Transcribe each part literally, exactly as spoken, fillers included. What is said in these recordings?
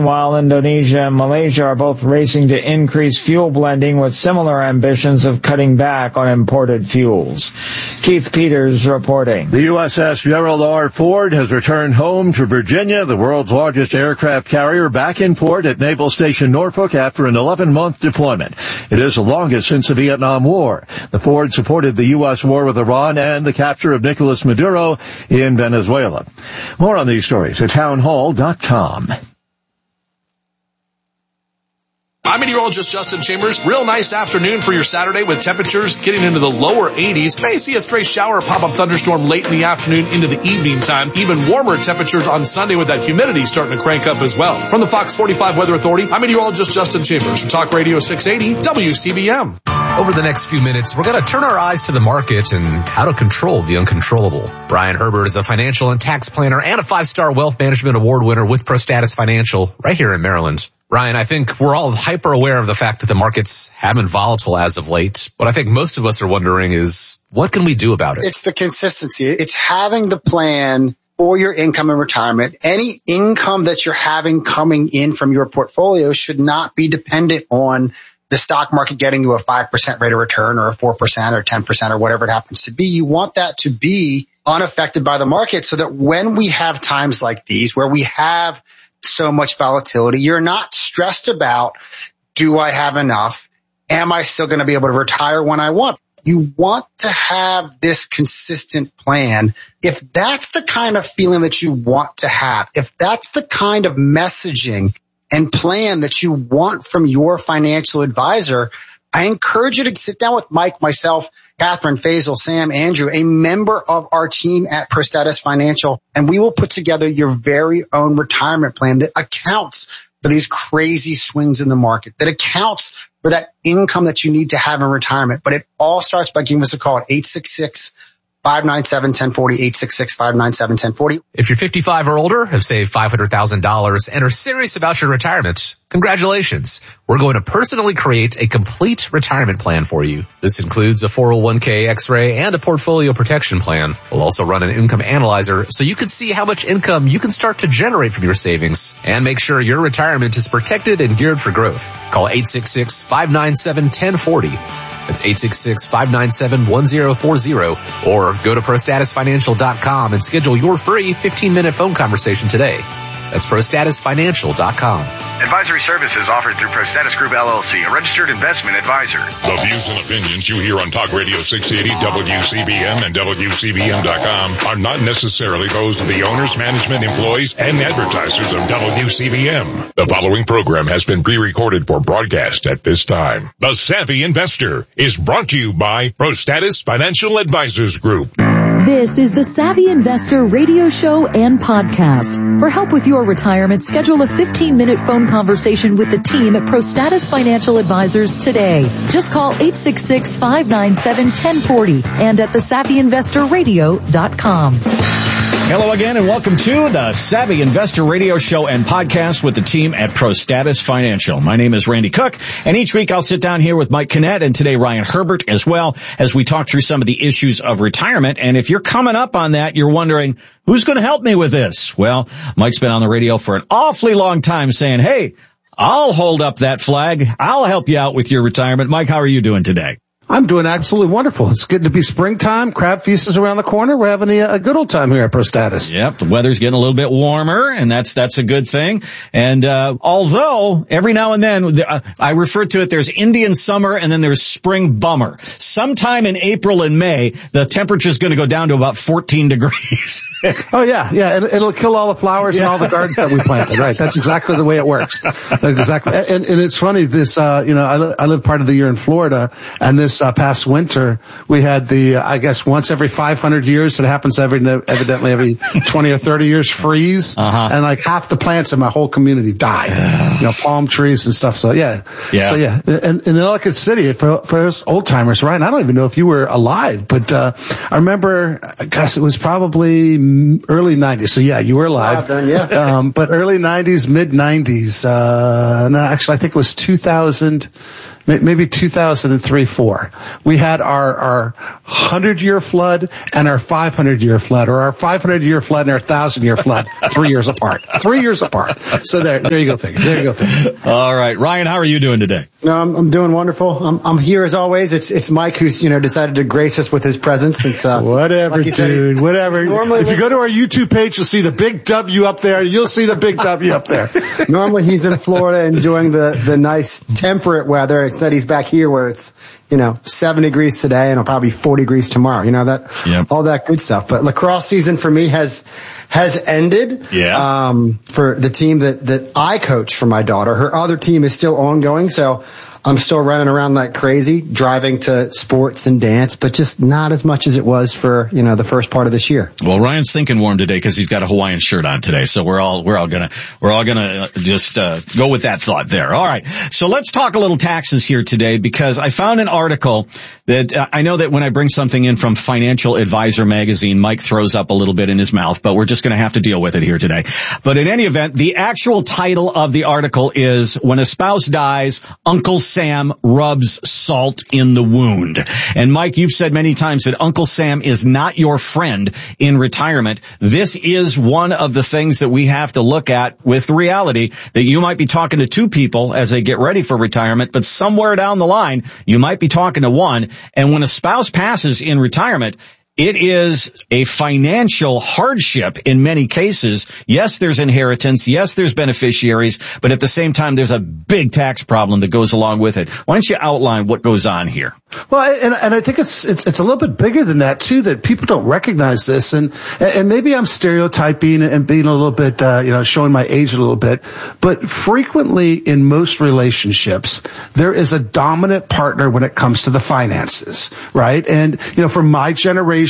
while Indonesia and Malaysia are both racing to increase fuel blending with similar ambitions of cutting back on imported fuels. Keith Peters reporting. The U S S Gerald R. Ford has returned home to Virginia, the world's largest aircraft carrier, back in port at Naval Station Norfolk after an eleven-month deployment. It is the longest since the Vietnam War. The Ford supported the U S war with Iran and the capture of Nicolas Maduro in Venezuela. More on these stories at townhall dot com. I'm meteorologist Justin Chambers. Real nice afternoon for your Saturday with temperatures getting into the lower eighties. May see a stray shower, pop-up thunderstorm late in the afternoon into the evening time. Even warmer temperatures on Sunday with that humidity starting to crank up as well. From the Fox forty-five Weather Authority, I'm meteorologist Justin Chambers from Talk Radio six eighty W C B M. Over the next few minutes, we're going to turn our eyes to the market and how to control the uncontrollable. Brian Herbert is a financial and tax planner and a five-star wealth management award winner with ProStatus Financial right here in Maryland. Ryan, I think we're all hyper aware of the fact that the markets have been volatile as of late. What I think most of us are wondering is, what can we do about it? It's the consistency. It's having the plan for your income and retirement. Any income that you're having coming in from your portfolio should not be dependent on the stock market getting you a five percent rate of return or a four percent or ten percent or whatever it happens to be. You want that to be unaffected by the market so that when we have times like these where we have so much volatility, you're not stressed about, do I have enough? Am I still going to be able to retire when I want? You want to have this consistent plan. If that's the kind of feeling that you want to have, if that's the kind of messaging and plan that you want from your financial advisor, I encourage you to sit down with Mike, myself, Catherine, Faisal, Sam, Andrew, a member of our team at ProStatus Financial, and we will put together your very own retirement plan that accounts for these crazy swings in the market, that accounts for that income that you need to have in retirement. But it all starts by giving us a call at eight six six, five nine seven, one zero four zero, eight six six, five nine seven, one zero four zero. If you're fifty-five or older, have saved five hundred thousand dollars, and are serious about your retirement, congratulations. We're going to personally create a complete retirement plan for you. This includes a four oh one k X-ray and a portfolio protection plan. We'll also run an income analyzer so you can see how much income you can start to generate from your savings and make sure your retirement is protected and geared for growth. Call eight six six, five nine seven, one zero four zero. That's eight six six, five nine seven, one zero four zero, or go to pro status financial dot com and schedule your free fifteen minute phone conversation today. That's pro status financial dot com. Advisory services offered through ProStatus Group L L C, a registered investment advisor. The views and opinions you hear on Talk Radio six eighty W C B M and W C B M dot com are not necessarily those of the owners, management, employees, and advertisers of W C B M. The following program has been pre-recorded for broadcast at this time. The Savvy Investor is brought to you by ProStatus Financial Advisors Group. This is the Savvy Investor radio show and podcast. For help with your retirement, schedule a fifteen minute phone conversation with the team at ProStatus Financial Advisors today. Just call eight six six, five nine seven, one zero four zero and at the savvy investor radio dot com. Hello again and welcome to the Savvy Investor Radio Show and Podcast with the team at ProStatus Financial. My name is Randy Cook, and each week I'll sit down here with Mike Kinnett and today Ryan Herbert as well as we talk through some of the issues of retirement. And if you're coming up on that, you're wondering, who's going to help me with this? Well, Mike's been on the radio for an awfully long time saying, hey, I'll hold up that flag. I'll help you out with your retirement. Mike, how are you doing today? I'm doing absolutely wonderful. It's good to be springtime. Crab Feast is around the corner. We're having a, a good old time here at ProStatus. Yep, the weather's getting a little bit warmer, and that's that's a good thing. And uh although every now and then, uh, I refer to it, there's Indian summer and then there's spring bummer. Sometime in April and May, the temperature's going to go down to about fourteen degrees. Oh, yeah, yeah. It, it'll kill all the flowers yeah. and all the gardens that we planted, right? That's exactly the way it works. Exactly. And, and it's funny, this, uh, you know, I, li- I live part of the year in Florida, and this Uh, past winter, we had the, uh, I guess, once every five hundred years, it happens every, evidently every twenty or thirty years, freeze. Uh-huh. And like half the plants in my whole community die. You know, palm trees and stuff. So yeah. yeah. So yeah. And, and in Ellicott City, for, for us old timers, Ryan, I don't even know if you were alive, but, uh, I remember, I guess it was probably early nineties. So yeah, you were alive. Well, then, yeah. um, but early nineties, mid nineties, uh, no, actually I think it was two thousand. maybe two thousand three, four. We had our, our hundred-year flood and our five hundred year flood, or our five hundred year flood and our one thousand year flood, three years apart. Three years apart. So there, there you go, figure. There you go, figure. All right. Ryan, how are you doing today? No, I'm, I'm doing wonderful. I'm, I'm here as always. It's, it's Mike who's, you know, decided to grace us with his presence. It's, uh, whatever, like dude, said, whatever. If you go to our YouTube page, you'll see the big W up there. You'll see the big W up there. Normally he's in Florida enjoying the, the nice temperate weather. Instead he's back here where it's, you know, seven degrees today and it'll probably be forty degrees tomorrow. You know, that, yep. all that good stuff. But lacrosse season for me has, has ended. Yeah. Um, for the team that, that I coach for my daughter. Her other team is still ongoing. So I'm still running around like crazy, driving to sports and dance, but just not as much as it was for, you know, the first part of this year. Well, Ryan's thinking warm today because he's got a Hawaiian shirt on today. So we're all, we're all gonna, we're all gonna just, uh, go with that thought there. All right. So let's talk a little taxes here today because I found an article that uh, I know that when I bring something in from Financial Advisor magazine, Mike throws up a little bit in his mouth, but we're just gonna have to deal with it here today. But in any event, the actual title of the article is When a Spouse Dies, Uncle Sam rubs salt in the wound. And Mike, you've said many times that Uncle Sam is not your friend in retirement. This is one of the things that we have to look at with reality, that you might be talking to two people as they get ready for retirement, but somewhere down the line, you might be talking to one. And when a spouse passes in retirement, it is a financial hardship in many cases. Yes, there's inheritance. Yes, there's beneficiaries. But at the same time, there's a big tax problem that goes along with it. Why don't you outline what goes on here? Well, and, and I think it's, it's, it's a little bit bigger than that too, that people don't recognize this. And, and maybe I'm stereotyping and being a little bit, uh, you know, showing my age a little bit. But frequently in most relationships, there is a dominant partner when it comes to the finances, right? And, you know, for my generation,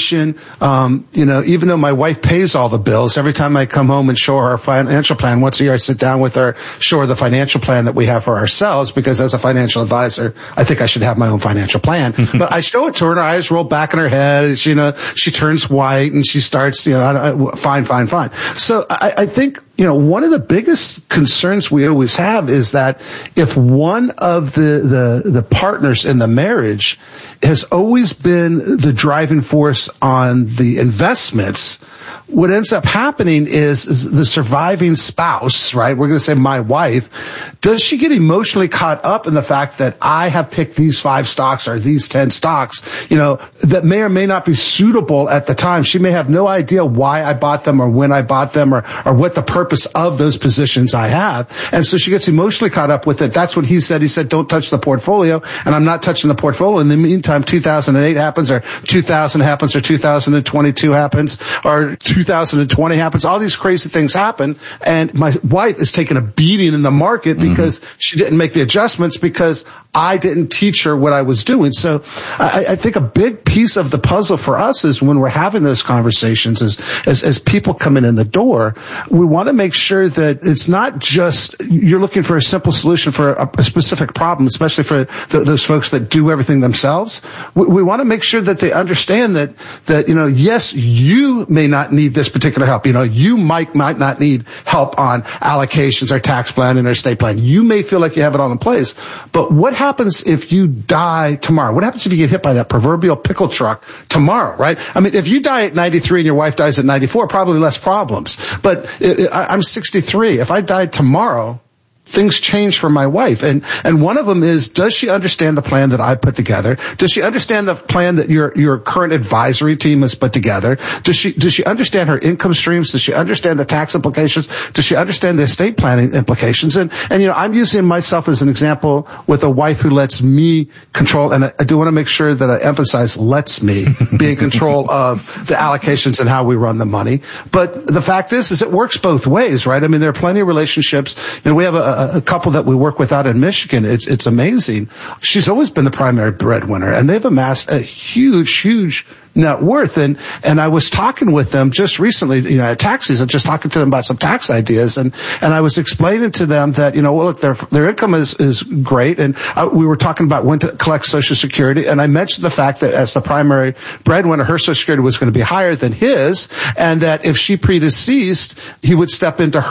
Um, you know, even though my wife pays all the bills, every time I come home and show her our financial plan, once a year I sit down with her, show her the financial plan that we have for ourselves, because as a financial advisor, I think I should have my own financial plan. But I show it to her and her eyes roll back in her head. And she, you know, she turns white and she starts, you know, I, I, fine, fine, fine. So I, I think, you know, one of the biggest concerns we always have is that if one of the, the, the partners in the marriage has always been the driving force on the investments, what ends up happening is, is the surviving spouse, right? We're going to say my wife. Does she get emotionally caught up in the fact that I have picked these five stocks or these ten stocks, you know, that may or may not be suitable at the time? She may have no idea why I bought them or when I bought them or, or what the purpose of those positions I have. And so she gets emotionally caught up with it. That's what he said. He said, don't touch the portfolio. And I'm not touching the portfolio. In the meantime, two thousand eight happens or two thousand happens or two thousand twenty-two happens or two thousand twenty happens. All these crazy things happen. And my wife is taking a beating in the market because mm-hmm. she didn't make the adjustments because I didn't teach her what I was doing. So I, I think a big piece of the puzzle for us is when we're having those conversations as, as, as people come in in the door, we want to make sure that it's not just you're looking for a simple solution for a, a specific problem, especially for the, those folks that do everything themselves. We, we want to make sure that they understand that, that, you know, yes, you may not need this particular help. You know, you might, might not need help on allocations or tax planning or estate plan. You may feel like you have it all in place, but what happens if you die tomorrow? What happens if you get hit by that proverbial pickle truck tomorrow, right? I mean, if you die at ninety-three and your wife dies at ninety-four, probably less problems. But I'm sixty-three. If I died tomorrow, things change for my wife. And, and one of them is, does she understand the plan that I put together? Does she understand the plan that your, your current advisory team has put together? Does she, does she understand her income streams? Does she understand the tax implications? Does she understand the estate planning implications? And, and, you know, I'm using myself as an example with a wife who lets me control, and I, I do want to make sure that I emphasize lets me be in control of the allocations and how we run the money. But the fact is, is it works both ways, right? I mean, there are plenty of relationships. You know, we have a, a couple that we work with out in Michigan. It's, it's amazing. She's always been the primary breadwinner, and they've amassed a huge, huge net worth. And, and I was talking with them just recently, you know, at tax season, just talking to them about some tax ideas. And, and I was explaining to them that, you know, well, look, their, their income is, is great. And uh, we were talking about when to collect Social Security. And I mentioned the fact that as the primary breadwinner, her Social Security was going to be higher than his. And that if she predeceased, he would step into her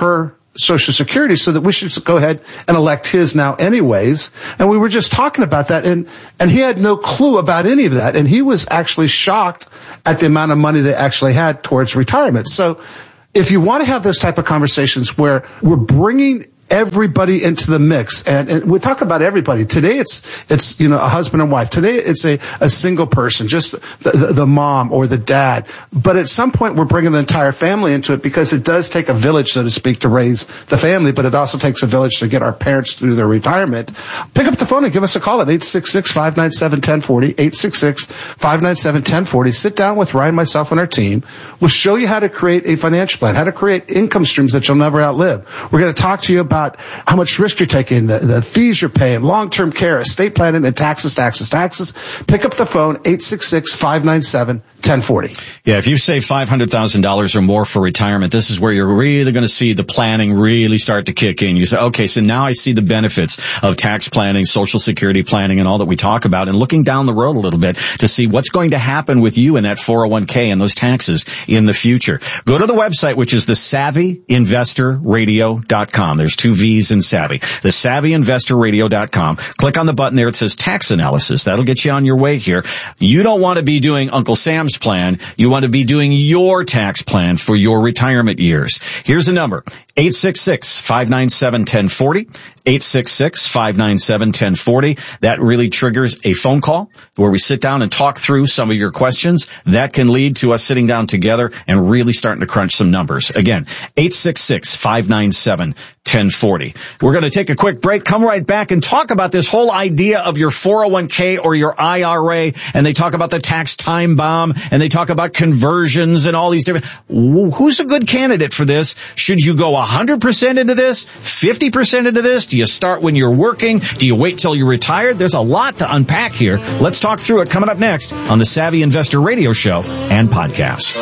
Social Security, so that we should go ahead and elect his now anyways. And we were just talking about that, and, and he had no clue about any of that. And he was actually shocked at the amount of money they actually had towards retirement. So if you want to have those type of conversations where we're bringing everybody into the mix, and, and we talk about everybody. Today it's, it's, you know, a husband and wife. Today it's a, a single person, just the, the, the mom or the dad. But at some point we're bringing the entire family into it, because it does take a village, so to speak, to raise the family, but it also takes a village to get our parents through their retirement. Pick up the phone and give us a call at eight six six, five nine seven, one zero four zero, eight six six, five nine seven, one zero four zero. Sit down with Ryan, myself, and our team. We'll show you how to create a financial plan, how to create income streams that you'll never outlive. We're going to talk to you about how much risk you're taking, the, the fees you're paying, long-term care, estate planning, and taxes, taxes, taxes. Pick up the phone, eight six six, five nine seven, one zero four zero. Yeah, if you save five hundred thousand dollars or more for retirement, this is where you're really going to see the planning really start to kick in. You say, okay, so now I see the benefits of tax planning, Social Security planning, and all that we talk about, and looking down the road a little bit to see what's going to happen with you in that four oh one k and those taxes in the future. Go to the website, which is the savvy investor radio dot com. There's two V's in Savvy. The savvy investor radio dot com. Click on the button there. It says tax analysis. That'll get you on your way here. You don't want to be doing Uncle Sam's plan. You want to be doing your tax plan for your retirement years. Here's the number. eight six six, five nine seven, one zero four zero. eight six six, five nine seven, one zero four zero. That really triggers a phone call where we sit down and talk through some of your questions. That can lead to us sitting down together and really starting to crunch some numbers. Again, eight six six, five nine seven, one zero four zero. We're going to take a quick break, come right back and talk about this whole idea of your four oh one k or your I R A. And they talk about the tax time bomb, and they talk about conversions and all these different. Who's a good candidate for this? Should you go one hundred percent into this? fifty percent into this? Do you start when you're working? Do you wait till you're retired? There's a lot to unpack here. Let's talk through it coming up next on the Savvy Investor Radio Show and Podcast.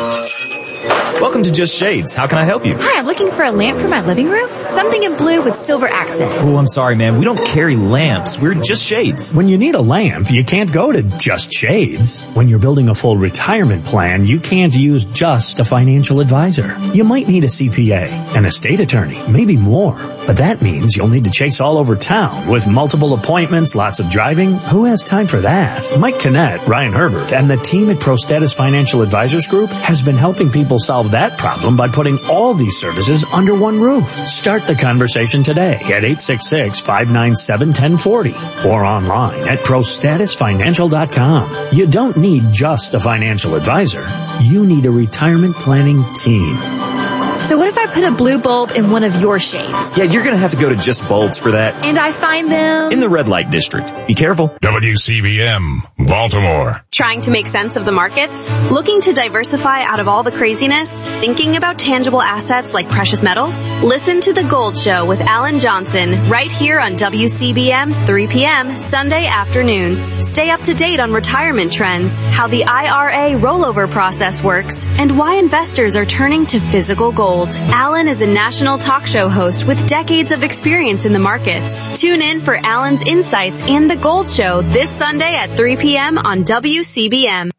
Welcome to Just Shades. How can I help you? Hi, I'm looking for a lamp for my living room. Something in blue with silver accent. Oh, I'm sorry, ma'am. We don't carry lamps. We're Just Shades. When you need a lamp, you can't go to Just Shades. When you're building a full retirement plan, you can't use just a financial advisor. You might need a C P A, an estate attorney, maybe more. But that means you'll need to chase all over town with multiple appointments, lots of driving. Who has time for that? Mike Kinnett, Ryan Herbert, and the team at ProStatus Financial Advisors Group has been helping people solve that problem by putting all these services under one roof. Start the conversation today at eight six six, five nine seven, one zero four zero or online at pro status financial dot com. You don't need just a financial advisor. You need a retirement planning team. So what if I put a blue bulb in one of your shades? Yeah, you're going to have to go to Just Bulbs for that. And I find them in the red light district. Be careful. W C B M, Baltimore. Trying to make sense of the markets? Looking to diversify out of all the craziness? Thinking about tangible assets like precious metals? Listen to The Gold Show with Alan Johnson right here on W C B M, three p.m. Sunday afternoons. Stay up to date on retirement trends, how the I R A rollover process works, and why investors are turning to physical gold. Alan is a national talk show host with decades of experience in the markets. Tune in for Alan's insights and The Gold Show this Sunday at three p.m. on W C B M.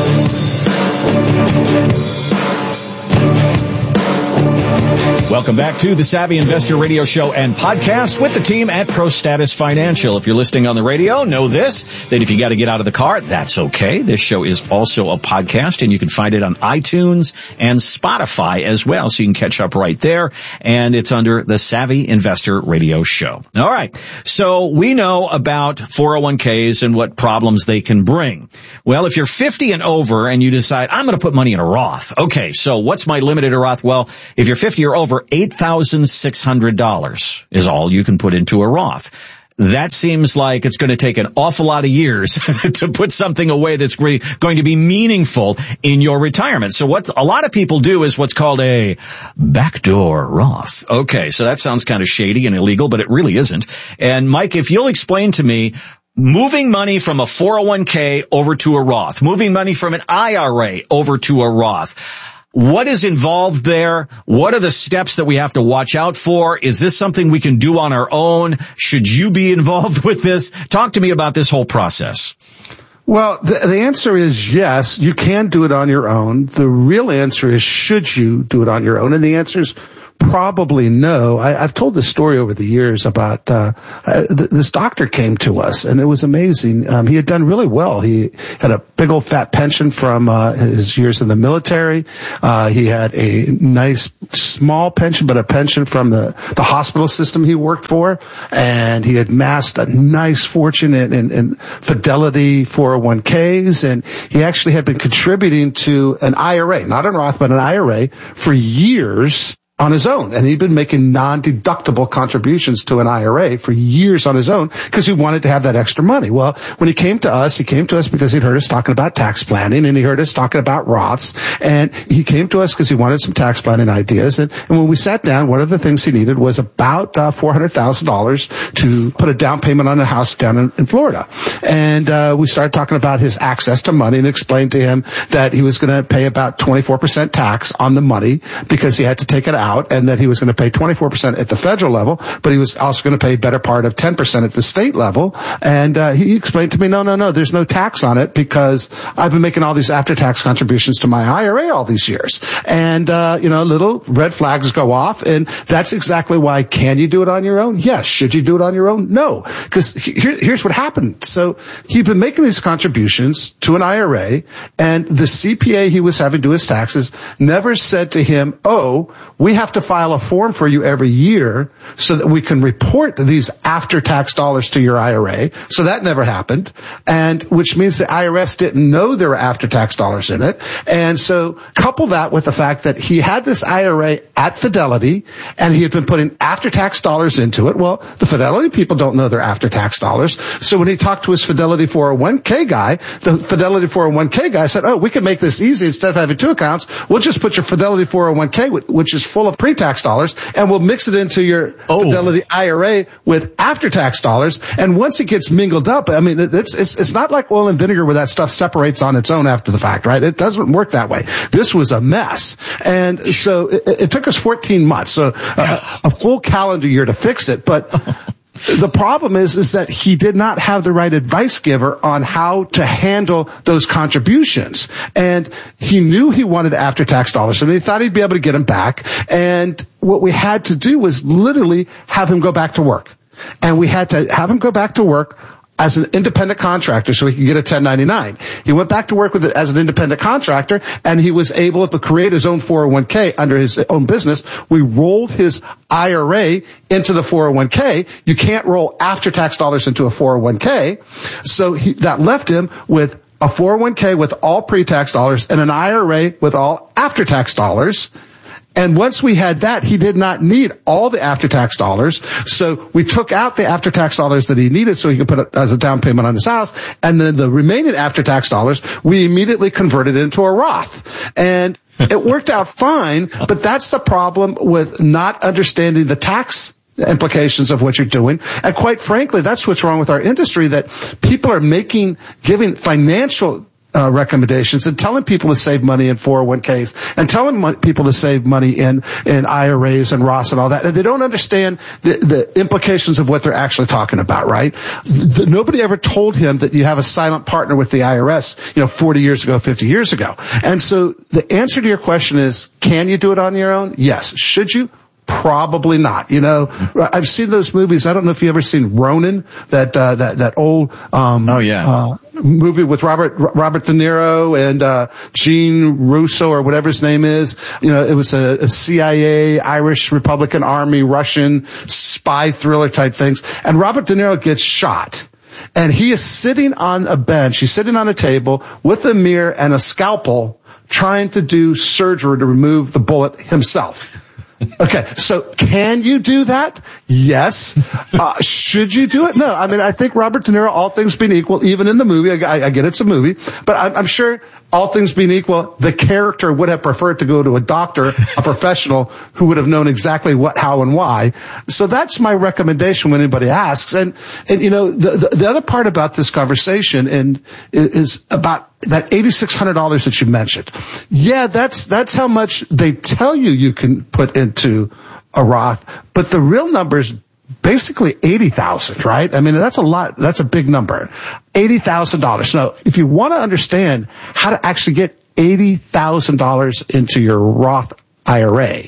Welcome back to the Savvy Investor Radio Show and Podcast with the team at ProStatus Financial. If you're listening on the radio, know this, that if you got to get out of the car, that's okay. This show is also a podcast, and you can find it on iTunes and Spotify as well, so you can catch up right there. And it's under the Savvy Investor Radio Show. All right. So we know about four oh one k's and what problems they can bring. Well, if you're fifty and over and you decide, I'm going to put money in a Roth. Okay, so what's my limited Roth? Well, if you're fifty or over, eight thousand six hundred dollars is all you can put into a Roth. That seems like it's going to take an awful lot of years to put something away that's really going to be meaningful in your retirement. So what a lot of people do is what's called a backdoor Roth. Okay, so that sounds kind of shady and illegal, but it really isn't. And Mike, if you'll explain to me, moving money from a four oh one k over to a Roth, moving money from an I R A over to a Roth, what is involved there? What are the steps that we have to watch out for? Is this something we can do on our own? Should you be involved with this? Talk to me about this whole process. Well, the, the answer is yes, you can do it on your own. The real answer is, should you do it on your own? And the answer is probably know, I, I've told this story over the years about uh, uh th- this doctor came to us, and it was amazing. Um, he had done really well. He had a big old fat pension from uh, his years in the military. Uh, he had a nice small pension, but a pension from the, the hospital system he worked for, and he had amassed a nice fortune in, in, in Fidelity four oh one k's, and he actually had been contributing to an I R A, not an Roth, but an I R A for years on his own. And he'd been making non-deductible contributions to an I R A for years on his own because he wanted to have that extra money. Well, when he came to us, he came to us because he'd heard us talking about tax planning, and he heard us talking about Roths, and he came to us because he wanted some tax planning ideas. And, and when we sat down, one of the things he needed was about uh, four hundred thousand dollars to put a down payment on a house down in, in Florida. And uh, we started talking about his access to money and explained to him that he was going to pay about twenty-four percent tax on the money because he had to take it out. Out, and that he was going to pay twenty-four percent at the federal level, but he was also going to pay better part of ten percent at the state level. And uh, he explained to me, no, no, no, there's no tax on it because I've been making all these after-tax contributions to my I R A all these years. And, uh, you know, little red flags go off, and that's exactly why. Can you do it on your own? Yes. Should you do it on your own? No. Because here, here's what happened. So he'd been making these contributions to an I R A, and the C P A he was having to do his taxes never said to him, oh, we have to file a form for you every year so that we can report these after-tax dollars to your I R A. So that never happened, and which means the I R S didn't know there were after-tax dollars in it. And so couple that with the fact that he had this I R A at Fidelity, and he had been putting after-tax dollars into it. Well, the Fidelity people don't know they're after-tax dollars. So when he talked to his Fidelity four oh one k guy, the Fidelity four oh one k guy said, oh, we can make this easy. Instead of having two accounts, we'll just put your Fidelity four oh one k, which is full of pre-tax dollars, and we'll mix it into your oh. Fidelity I R A with after-tax dollars. And once it gets mingled up, I mean, it's, it's, it's not like oil and vinegar where that stuff separates on its own after the fact, right? It doesn't work that way. This was a mess. And so it, it took us fourteen months, so a, a full calendar year to fix it. But the problem is, is that he did not have the right advice giver on how to handle those contributions. And he knew he wanted after-tax dollars, and he thought he'd be able to get them back. And what we had to do was literally have him go back to work. And we had to have him go back to work as an independent contractor so he could get a ten ninety-nine. He went back to work with it as an independent contractor, and he was able to create his own four oh one k under his own business. We rolled his I R A into the four oh one k. You can't roll after-tax dollars into a four oh one k. So he, that left him with a four oh one k with all pre-tax dollars and an I R A with all after-tax dollars. And once we had that, he did not need all the after-tax dollars. So we took out the after-tax dollars that he needed so he could put it as a down payment on his house. And then the remaining after-tax dollars, we immediately converted into a Roth. And it worked out fine, but that's the problem with not understanding the tax implications of what you're doing. And quite frankly, that's what's wrong with our industry, that people are making, giving financial Uh, recommendations and telling people to save money in four oh one k's and telling mo- people to save money in, in I R As and Roths and all that. And they don't understand the, the implications of what they're actually talking about, right? The, nobody ever told him that you have a silent partner with the I R S, you know, forty years ago, fifty years ago. And so the answer to your question is, can you do it on your own? Yes. Should you? Probably not. You know, I've seen those movies. I don't know if you've ever seen Ronin, that, uh, that, that old, um, oh yeah, uh, movie with Robert, Robert De Niro and, uh, Gene Russo or whatever his name is. You know, it was a, a C I A, Irish Republican Army, Russian spy thriller type things. And Robert De Niro gets shot. And he is sitting on a bench. He's sitting on a table with a mirror and a scalpel trying to do surgery to remove the bullet himself. Okay, so can you do that? Yes. Uh, should you do it? No. I mean, I think Robert De Niro, all things being equal, even in the movie, I, I get it's a movie, but I'm, I'm sure all things being equal, the character would have preferred to go to a doctor, a professional who would have known exactly what, how, and why. So that's my recommendation when anybody asks. And, and you know, the, the, the other part about this conversation and is about that eight thousand six hundred dollars that you mentioned. Yeah, that's, that's how much they tell you you can put into a Roth, but the real number is basically eighty thousand, right? I mean, that's a lot. That's a big number. eighty thousand dollars. So if you want to understand how to actually get eighty thousand dollars into your Roth I R A,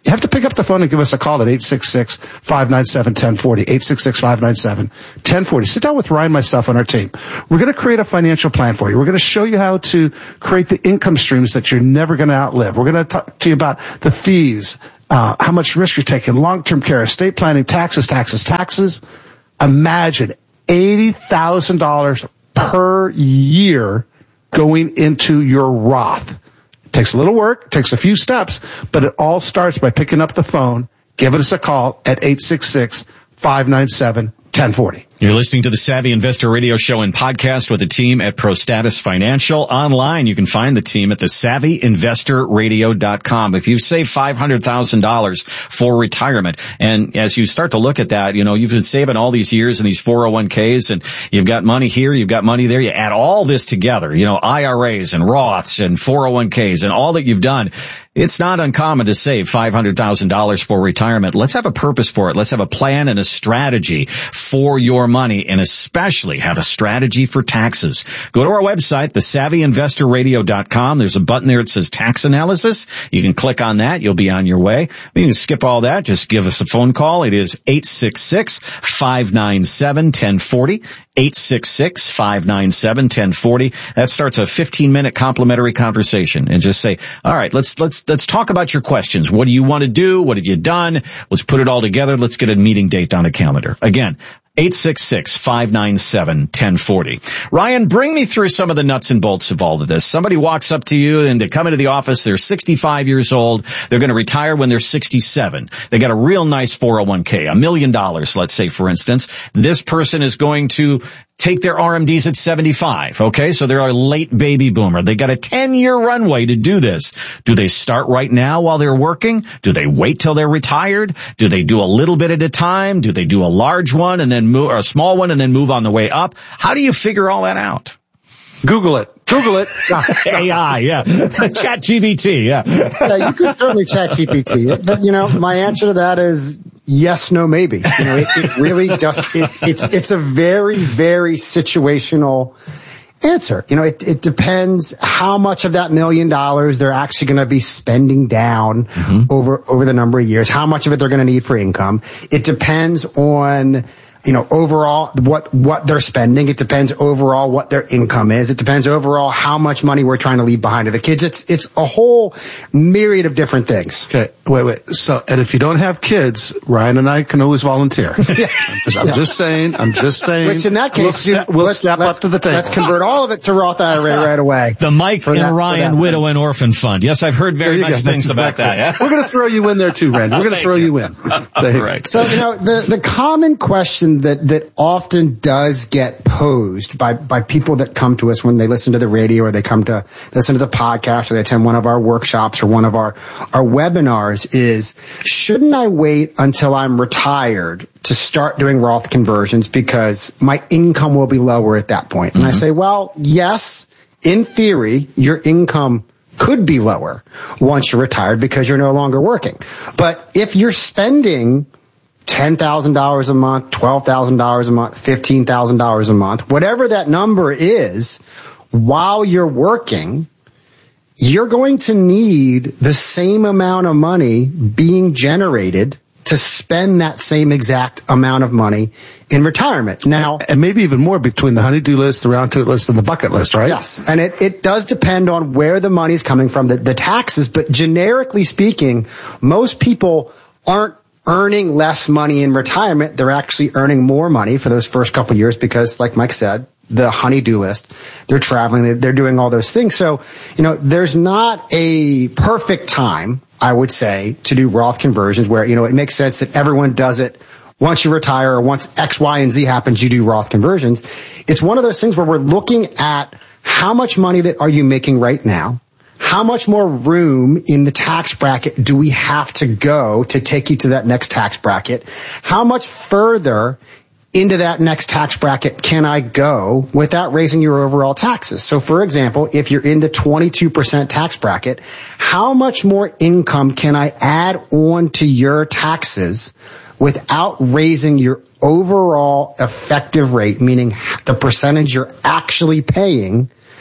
you have to pick up the phone and give us a call at eight six six, five nine seven, one oh four oh, eight six six, five nine seven, one oh four oh. Sit down with Ryan, myself, and our team. We're going to create a financial plan for you. We're going to show you how to create the income streams that you're never going to outlive. We're going to talk to you about the fees, uh, how much risk you're taking, long-term care, estate planning, taxes, taxes, taxes. Imagine eighty thousand dollars per year going into your Roth. It takes a little work, takes a few steps, but it all starts by picking up the phone, giving us a call at eight six six, five nine seven, one oh four oh. You're listening to the Savvy Investor Radio Show and podcast with the team at ProStatus Financial. Online, you can find the team at the savvy investor radio dot com. If you've saved five hundred thousand dollars for retirement, and as you start to look at that, you know, you've been saving all these years in these four oh one k's, and you've got money here, you've got money there, you add all this together, you know, I R As and Roths and four oh one k's and all that you've done, it's not uncommon to save five hundred thousand dollars for retirement. Let's have a purpose for it. Let's have a plan and a strategy for your money, and especially have a strategy for taxes. Go to our website, the savvy investor radio dot com. There's a button there that says tax analysis. You can click on that. You'll be on your way. You can skip all that. Just give us a phone call. It is eight six six, five nine seven, one oh four oh. eight six six, five nine seven, one oh four oh. That starts a fifteen minute complimentary conversation, and just say, all right, let's, let's, let's talk about your questions. What do you want to do? What have you done? Let's put it all together. Let's get a meeting date on a calendar. Again, eight six six, five nine seven, one oh four oh. Ryan, bring me through some of the nuts and bolts of all of this. Somebody walks up to you and they come into the office. They're sixty-five years old. They're going to retire when they're sixty-seven. They got a real nice four oh one k, a million dollars, let's say, for instance. This person is going to take their R M Ds at seventy-five. Okay, so they're a late baby boomer. They got a ten year runway to do this. Do they start right now while they're working? Do they wait till they're retired? Do they do a little bit at a time? Do they do a large one and then move, or a small one and then move on the way up? How do you figure all that out? Google it. Google it. A I, yeah. Chat G P T, yeah. Yeah, you could certainly Chat G P T it. But, you know, my answer to that is yes, no, maybe. You know, it, it really just, it, it's, it's a very, very situational answer. You know, it, it depends how much of that million dollars they're actually going to be spending down mm-hmm. over, over the number of years, how much of it they're going to need for income. It depends on, you know, overall what, what they're spending. It depends overall what their income is. It depends overall how much money we're trying to leave behind to the kids. It's, it's a whole myriad of different things. Okay. Wait, wait. So, and if you don't have kids, Ryan and I can always volunteer. Yes. I'm, just, I'm yeah. just saying, I'm just saying. Which in that case, we'll, step, we'll step up to the table. Let's convert all of it to Roth I R A right away. The Mike and that, Ryan Widow and Orphan Fund. Yes, I've heard very nice go. things That's about exactly. that. Yeah? We're going to throw you in there too, Randy. We're going to throw you, you in. Right. So, you know, the, the common question that, that often does get posed by, by people that come to us when they listen to the radio or they come to listen to the podcast or they attend one of our workshops or one of our, our webinars is, shouldn't I wait until I'm retired to start doing Roth conversions because my income will be lower at that point? And mm-hmm. I say, well, yes, in theory, your income could be lower once you're retired because you're no longer working. But if you're spending ten thousand dollars a month, twelve thousand dollars a month, fifteen thousand dollars a month, whatever that number is, while you're working, you're going to need the same amount of money being generated to spend that same exact amount of money in retirement. Now, and, and maybe even more between the honey-do list, the round-two list, and the bucket list, right? Yes. And it, it does depend on where the money's coming from, the, the taxes, but generically speaking, most people aren't earning less money in retirement. They're actually earning more money for those first couple of years because, like Mike said, the honey-do list, they're traveling, they're doing all those things. So, you know, there's not a perfect time, I would say, to do Roth conversions where, you know, it makes sense that everyone does it once you retire or once X, Y, and Z happens, you do Roth conversions. It's one of those things where we're looking at how much money that are you making right now? How much more room in the tax bracket do we have to go to take you to that next tax bracket? How much further into that next tax bracket can I go without raising your overall taxes? So for example, if you're in the twenty-two percent tax bracket, how much more income can I add on to your taxes without raising your overall effective rate, meaning the percentage you're actually paying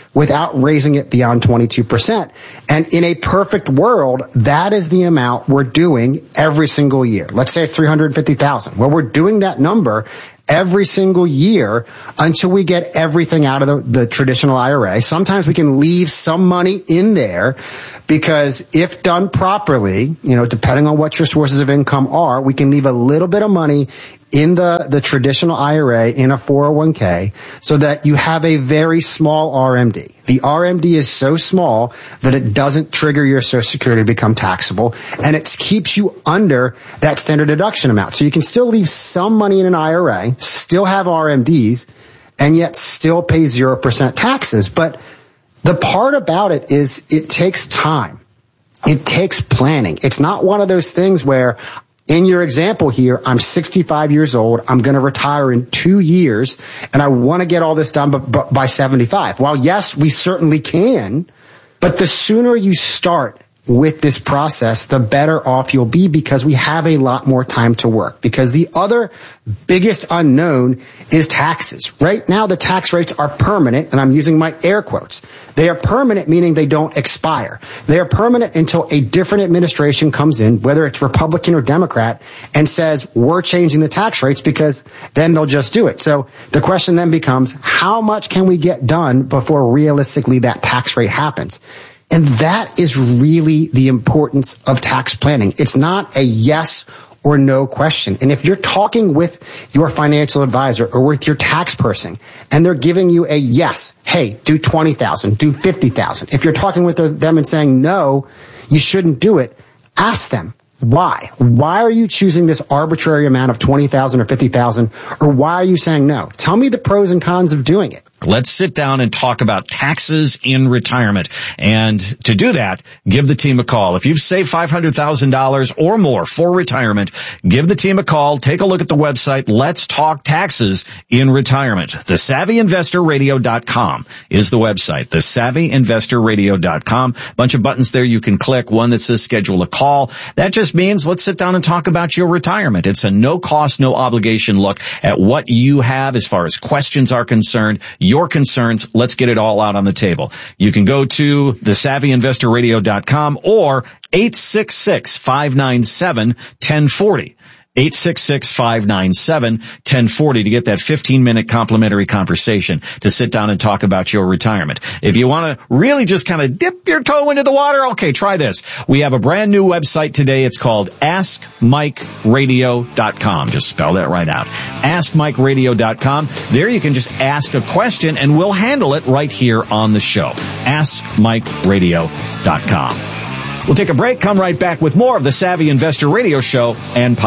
without raising it beyond twenty-two percent. And in a perfect world, that is the amount we're doing every single year. Let's say three hundred fifty thousand. Well, we're doing that number every single year until we get everything out of the, the traditional I R A. Sometimes we can leave some money in there because if done properly, you know, depending on what your sources of income are, we can leave a little bit of money in the, the traditional I R A in a four oh one k so that you have a very small R M D. The R M D is so small that it doesn't trigger your Social Security to become taxable, and it keeps you under that standard deduction amount. So you can still leave some money in an I R A, still have R M Ds, and yet still pay zero percent taxes. But the part about it is it takes time. It takes planning. It's not one of those things where, in your example here, I'm sixty-five years old, I'm going to retire in two years, and I want to get all this done b- b- by seventy-five. While yes, we certainly can, but the sooner you start with this process, the better off you'll be because we have a lot more time to work. Because the other biggest unknown is taxes. Right now, the tax rates are permanent, and I'm using my air quotes. They are permanent, meaning they don't expire. They are permanent until a different administration comes in, whether it's Republican or Democrat, and says, we're changing the tax rates, because then they'll just do it. So the question then becomes, how much can we get done before realistically that tax rate happens? And that is really the importance of tax planning. It's not a yes or no question. And if you're talking with your financial advisor or with your tax person and they're giving you a yes, hey, do twenty thousand, do fifty thousand. If you're talking with them and saying no, you shouldn't do it, ask them. Why? Why are you choosing this arbitrary amount of twenty thousand or fifty thousand? Or why are you saying no? Tell me the pros and cons of doing it. Let's sit down and talk about taxes in retirement. And to do that, give the team a call. If you've saved five hundred thousand dollars or more for retirement, give the team a call. Take a look at the website. Let's talk taxes in retirement. the savvy investor radio dot com is the website. the savvy investor radio dot com. Bunch of buttons there you can click. One that says schedule a call. That just means let's sit down and talk about your retirement. It's a no cost, no obligation look at what you have as far as questions are concerned. Your concerns, let's get it all out on the table. You can go to the savvy investor radio dot com or eight six six, five nine seven, one oh four oh. eight six six, five nine seven, one oh four oh to get that fifteen minute complimentary conversation to sit down and talk about your retirement. If you want to really just kind of dip your toe into the water, okay, try this. We have a brand new website today. It's called ask mike radio dot com. Just spell that right out. ask mike radio dot com. There you can just ask a question and we'll handle it right here on the show. ask mike radio dot com. We'll take a break, come right back with more of the Savvy Investor Radio Show and podcast.